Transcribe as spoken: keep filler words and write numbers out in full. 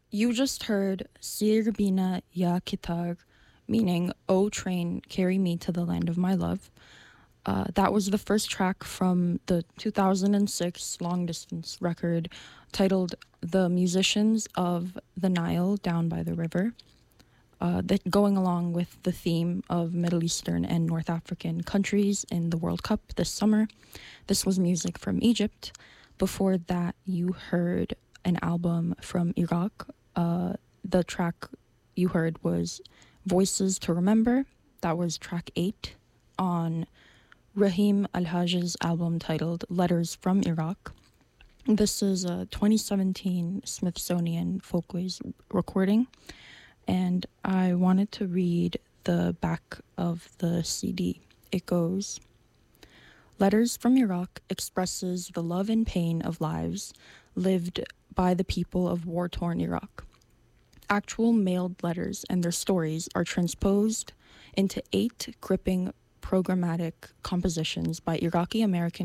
You just heard Sir Bina Ya Kitar, meaning "O train, carry me to the land of my love." Uh, that was the first track from the two thousand six long distance record titled "The Musicians of the Nile Down by the River." Uh, that going along with the theme of Middle Eastern and North African countries in the World Cup this summer. This was music from Egypt. Before that, you heard an album from Iraq. Uh, the track you heard was Voices to Remember. That was track eight on Rahim Al Hajj's album titled Letters from Iraq. This is a twenty seventeen Smithsonian Folkways recording, and I wanted to read the back of the C D. It goes, Letters from Iraq expresses the love and pain of lives lived by the people of war-torn Iraq. Actual mailed letters and their stories are transposed into eight gripping programmatic compositions by Iraqi American